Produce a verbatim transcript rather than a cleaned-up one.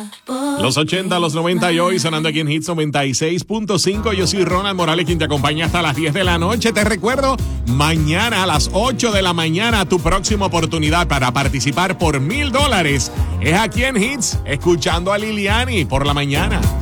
Los ochenta, los noventa y hoy sonando aquí en Hits noventa y seis punto cinco. Yo soy Ronald Morales, quien te acompaña hasta las diez de la noche. Te recuerdo, mañana a las ocho de la mañana, tu próxima oportunidad para participar por mil dólares es aquí en Hits, escuchando a Liliani por la mañana.